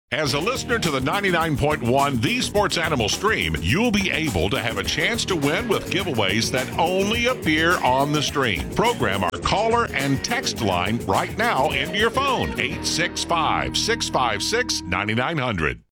As a listener to the 99.1 The Sports Animal stream, you'll be able to have a chance to win with giveaways that only appear on the stream. Program our caller and text line right now into your phone, 865-656-9900.